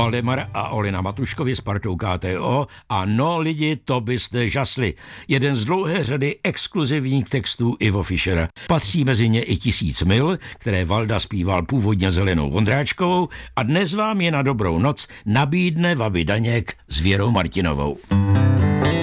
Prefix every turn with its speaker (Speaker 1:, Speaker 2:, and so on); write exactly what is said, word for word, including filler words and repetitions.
Speaker 1: Valdemar a Olena Matuškovi s partou K T O a no lidi, to byste žasli. Jeden z dlouhé řady exkluzivních textů Ivo Fischera. Patří mezi ně i Tisíc mil, které Valda zpíval původně Zelenou Vondráčkovou a dnes vám je na dobrou noc nabídne Vaby Daněk s Věrou Martinovou.